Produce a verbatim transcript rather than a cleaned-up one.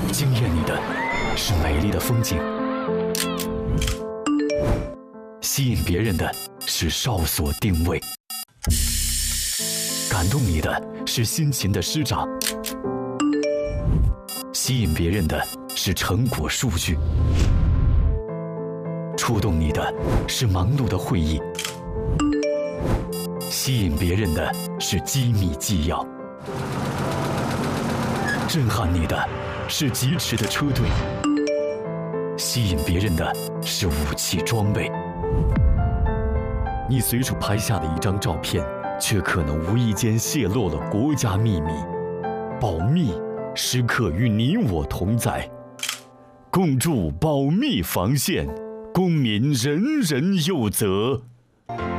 惊艳你的是美丽的风景，吸引别人的是哨所定位，感动你的是辛勤的施展，吸引别人的是成果数据，触动你的是忙碌的会议，吸引别人的是机密纪要，震撼你的是疾驰的车队，吸引别人的是武器装备。你随手拍下的一张照片，却可能无意间泄露了国家秘密。保密时刻与你我同在，共筑保密防线，公民人人有责。